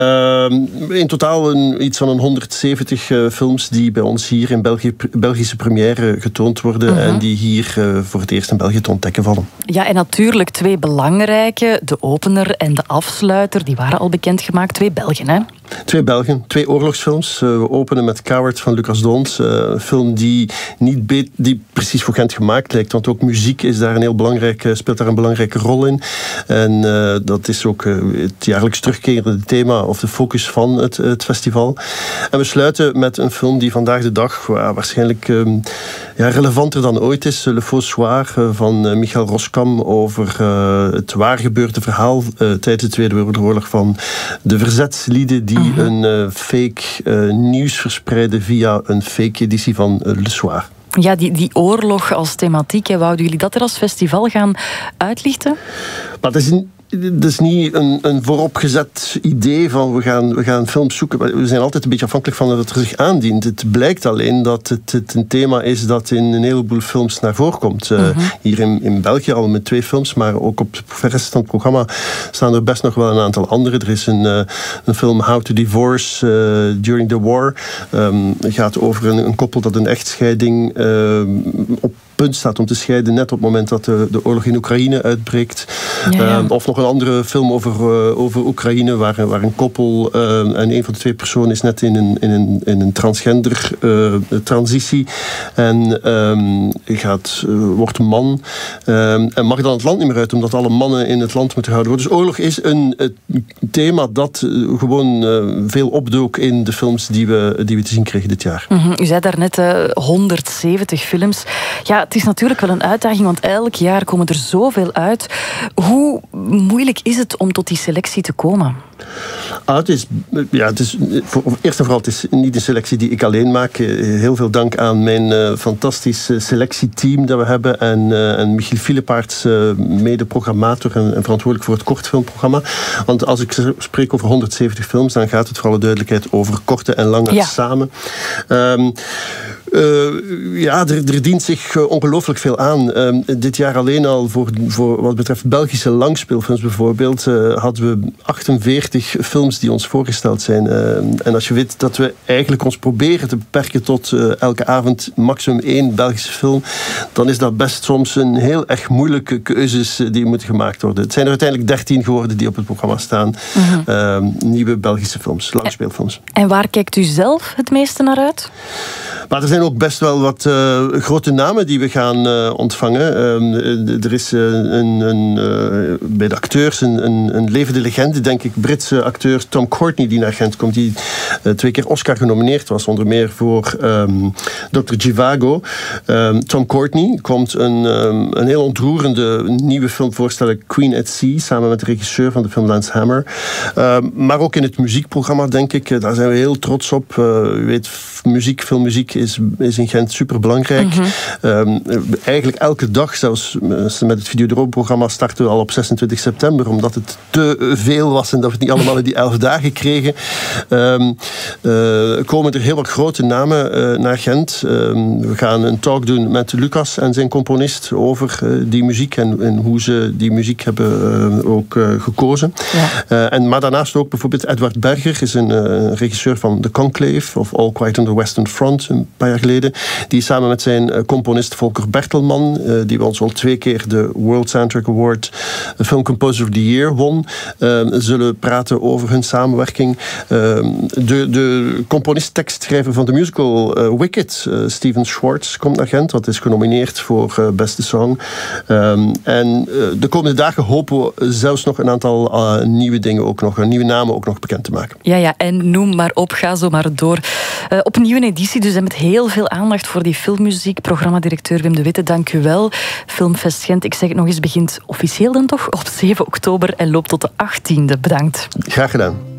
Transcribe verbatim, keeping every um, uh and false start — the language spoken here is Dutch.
Uh, in totaal een, iets van een honderdzeventig uh, films die bij ons hier in België, Belgische première getoond worden uh-huh. en die hier uh, voor het eerst in België te ontdekken vallen. Ja, en natuurlijk twee belangrijke, de opener en de afsluiter, die waren al bekendgemaakt. Twee Belgen, hè? Twee Belgen, twee oorlogsfilms. Uh, we openen met Coward van Lucas Dons. Uh, een film die niet be- die precies voor Gent gemaakt lijkt, want ook muziek is daar een heel belangrijk, uh, speelt daar een belangrijke rol in. En uh, dat is ook uh, het jaarlijks terugkerende thema of de focus van het, het festival. En we sluiten met een film die vandaag de dag uh, waarschijnlijk uh, ja, relevanter dan ooit is. Le Faux Soir uh, van uh, Michael Roskam over uh, het waargebeurde verhaal uh, tijdens de Tweede Wereldoorlog van de verzetslieden die uh-huh. een uh, fake uh, nieuws verspreiden via een fake editie van uh, Le Soir. Ja, die, die oorlog als thematiek, hè, wouden jullie dat er als festival gaan uitlichten? Maar dat is een Het is niet een, een vooropgezet idee van we gaan, we gaan films zoeken. We zijn altijd een beetje afhankelijk van wat er zich aandient. Het blijkt alleen dat het, het een thema is dat in een heleboel films naar voren komt. Uh, uh-huh. Hier in, in België al met twee films, maar ook op de rest van het programma staan er best nog wel een aantal andere. Er is een, uh, een film How to Divorce uh, During the War. Um, het gaat over een, een koppel dat een echtscheiding uh, op punt staat om te scheiden net op het moment dat de, de oorlog in Oekraïne uitbreekt. Ja, ja. Uh, of nog een andere film over, uh, over Oekraïne waar, waar een koppel uh, en een van de twee personen is net in een, in een, in een transgender uh, transitie en um, gaat, uh, wordt man um, en mag dan het land niet meer uit omdat alle mannen in het land moeten houden worden. Dus oorlog is een, een thema dat uh, gewoon uh, veel opdook in de films die we, die we te zien kregen dit jaar. Mm-hmm. U zei daarnet uh, honderdzeventig films. Ja, het is natuurlijk wel een uitdaging, want elk jaar komen er zoveel uit. Hoe moeilijk is het om tot die selectie te komen? Ah, het is, ja, het is, voor, eerst en vooral, het is niet een selectie die ik alleen maak. Heel veel dank aan mijn uh, fantastische selectieteam dat we hebben. En, uh, en Michiel Filepaerts, uh, mede-programmator en, en verantwoordelijk voor het kortfilmprogramma. Want als ik spreek over honderdzeventig films, dan gaat het voor alle duidelijkheid over korte en lange ja. samen. Um, Uh, ja, er, er dient zich uh, ongelooflijk veel aan. Uh, dit jaar alleen al, voor, voor wat betreft Belgische langspeelfilms bijvoorbeeld, uh, hadden we achtenveertig films die ons voorgesteld zijn. Uh, en als je weet dat we eigenlijk ons proberen te beperken tot uh, elke avond maximum één Belgische film, dan is dat best soms een heel erg moeilijke keuzes uh, die moeten gemaakt worden. Het zijn er uiteindelijk dertien geworden die op het programma staan. Mm-hmm. Uh, nieuwe Belgische films, langspeelfilms. En waar kijkt u zelf het meeste naar uit? Maar er zijn ook best wel wat uh, grote namen die we gaan uh, ontvangen. Uh, er is uh, een, een, uh, bij de acteurs een, een, een levende legende, denk ik, Britse acteur Tom Courtenay die naar Gent komt, die uh, twee keer Oscar genomineerd was, onder meer voor um, dokter Zhivago. Um, Tom Courtenay komt een, um, een heel ontroerende nieuwe film voorstellen, Queen at Sea, samen met de regisseur van de film Lance Hammer. Uh, maar ook in het muziekprogramma, denk ik, uh, daar zijn we heel trots op. Uh, u weet, muziek, filmmuziek is, is in Gent superbelangrijk. Mm-hmm. Um, eigenlijk elke dag, zelfs met het Videodroom-programma, starten we al op zesentwintig september, omdat het te veel was en dat we het niet allemaal in die elf dagen kregen. Um, uh, komen er heel wat grote namen uh, naar Gent. Um, we gaan een talk doen met Lucas en zijn componist over uh, die muziek en, en hoe ze die muziek hebben uh, ook uh, gekozen. Ja. Uh, en, maar daarnaast ook bijvoorbeeld Edward Berger, is een uh, regisseur van The Conclave of All Quiet on the Western Front, een paar jaar geleden, die samen met zijn uh, componist Volker Bertelman, uh, die bij ons al twee keer de World Soundtrack Award uh, Film Composer of the Year won, uh, zullen praten over hun samenwerking. Uh, de, de componist tekstschrijver van de musical uh, Wicked, uh, Steven Schwartz, komt naar Gent, wat is genomineerd voor uh, beste song. Um, en uh, de komende dagen hopen we zelfs nog een aantal uh, nieuwe dingen ook nog, nieuwe namen ook nog bekend te maken. Ja, ja, en noem maar op, ga zo maar door. Uh, op een nieuwe editie, dus en met heel veel aandacht voor die filmmuziek. Programmadirecteur Wim de Witte, dank u wel. Filmfest Gent, ik zeg het nog eens, begint officieel dan toch op zeven oktober en loopt tot de achttiende. Bedankt. Graag gedaan.